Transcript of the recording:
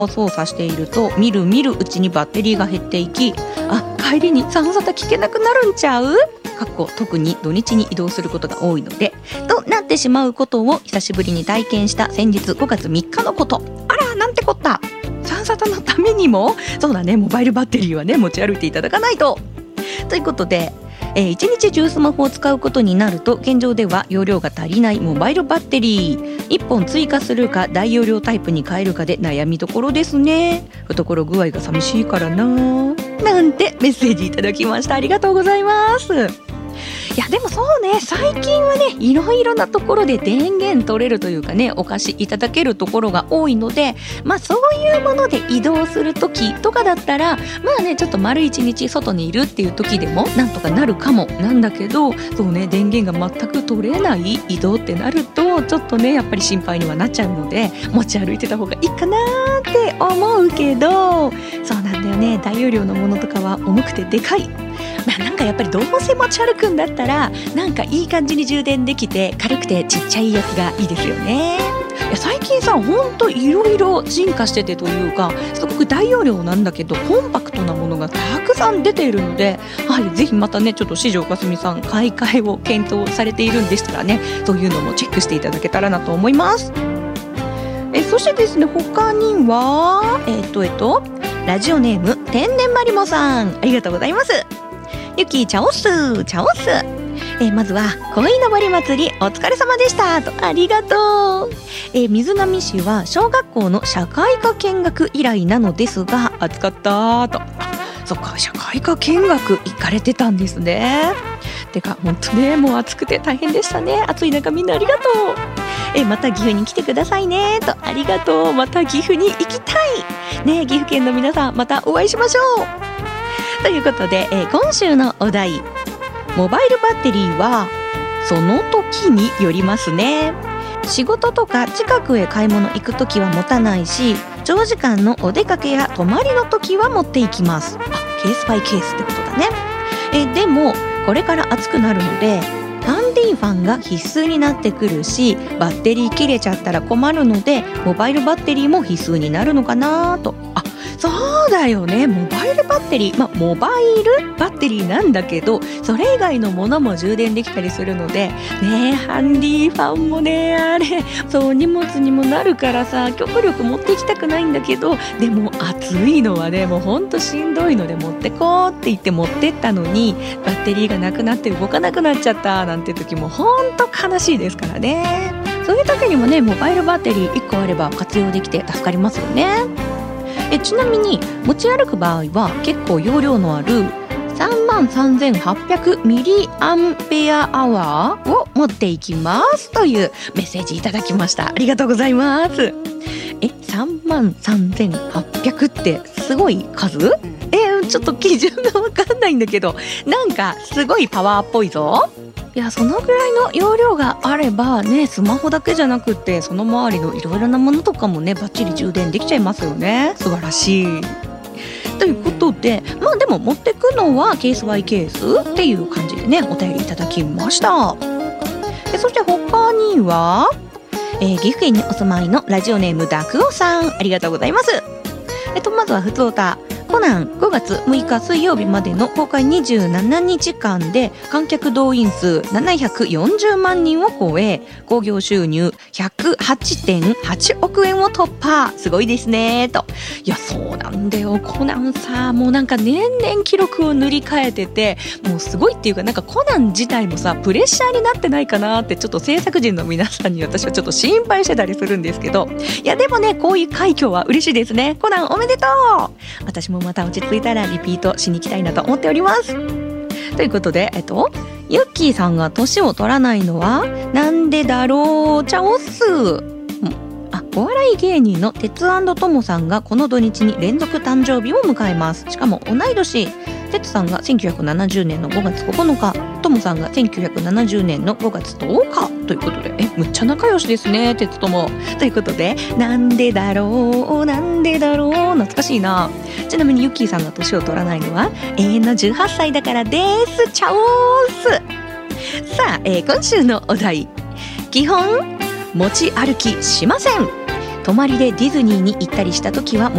を操作しているとみるみるうちにバッテリーが減っていき、帰りにサンサタ聞けなくなるんちゃう？特に土日に移動することが多いのでとなってしまうことを久しぶりに体験した先日5月3日のこと。あら、なんてこった。サンサタのためにもそうだね、モバイルバッテリーはね持ち歩いていただかないとということで、1日中スマホを使うことになると現状では容量が足りないモバイルバッテリー1本追加するか大容量タイプに変えるかで悩みどころですね。懐具合が寂しいからななんてメッセージいただきました。ありがとうございます。いやでもそうね、最近はねいろいろなところで電源取れるというかね、お貸しいただけるところが多いので、そういうもので移動する時とかだったらちょっと丸一日外にいるっていう時でもなんとかなるかもなんだけど、そうね、電源が全く取れない移動ってなるとちょっとねやっぱり心配にはなっちゃうので持ち歩いてた方がいいかなって思うけど、そうなんだよね、大容量のものとかは重くてでかい。なんかやっぱりどうせ持ち歩くんだったらなんかいい感じに充電できて軽くてちっちゃいやつがいいですよね。いや最近さ、ほんといろいろ進化しててというか、すごく大容量なんだけどコンパクトなものがたくさん出ているので、ぜひまたねちょっと四条かすみさん買い替えを検討されているんでしたらね、そういうのもチェックしていただけたらなと思います。そしてですね、他にはラジオネーム天然マリモさん、ありがとうございます。ゆきチャオスチャオス、まずは鯉のぼり祭りお疲れ様でしたと、ありがとう。水上市は小学校の社会科見学以来なのですが暑かったと。そっか、社会科見学行かれてたんですね。てか本当ね、もう暑くて大変でしたね。暑い中みんなありがとう。また岐阜に来てくださいねと、ありがとう。また岐阜に行きたいね。岐阜県の皆さんまたお会いしましょうということで、今週のお題、モバイルバッテリーはその時によりますね。仕事とか近くへ買い物行く時は持たないし、長時間のお出かけや泊まりの時は持っていきます。ケースバイケースってことだね。でもこれから暑くなるのでハンディファンが必須になってくるし、バッテリー切れちゃったら困るのでモバイルバッテリーも必須になるのかなと。そうだよね、モバイルバッテリー、モバイルバッテリーなんだけどそれ以外のものも充電できたりするのでね、ハンディファンもね、あれそう荷物にもなるからさ、極力持っていきたくないんだけど、でも暑いのはねもうほんとしんどいので持ってこうって言って持ってったのにバッテリーがなくなって動かなくなっちゃったなんて時もほんと悲しいですからね。そういう時にもねモバイルバッテリー1個あれば活用できて助かりますよね。ちなみに持ち歩く場合は結構容量のある 33,800 ミリアンペアアワーを持っていきますというメッセージいただきました。ありがとうございます。33,800 ってすごい数？ちょっと基準がわかんないんだけど、なんかすごいパワーっぽいぞ。いや、そのぐらいの容量があればね、スマホだけじゃなくってその周りのいろいろなものとかもねバッチリ充電できちゃいますよね。素晴らしいということで、でも持ってくのはケースバイケースっていう感じでねお便りいただきました。そして他には、岐阜県にお住まいのラジオネームダクオさん、ありがとうございます。まずはふつおたコナン5月6日水曜日までの公開27日間で観客動員数740万人を超え、興行収入 108.8 億円を突破。すごいですねと。いやそうなんだよ、コナンさもうなんか年々記録を塗り替えてて、もうすごいっていうか、なんかコナン自体もさプレッシャーになってないかなってちょっと制作陣の皆さんに私はちょっと心配してたりするんですけど、いやでもねこういう快挙は嬉しいですね。コナンおめでとう。私もまた落ち着いたらリピートしに行きたいなと思っております。ということで、ユッキーさんが年を取らないのはなんでだろう。チャオス。お笑い芸人の鉄&トモさんがこの土日に連続誕生日を迎えます。しかも同い年。鉄さんが1970年の5月9日、トモさんが1970年の5月10日ということで、むっちゃ仲良しですね、鉄とも。ということで、なんでだろうなんでだろう、懐かしいな。ちなみにユッキーさんが年を取らないのは永遠の18歳だからです。チャオース。さあ、今週のお題、基本持ち歩きしません。 泊まりでディズニーに行ったりした時は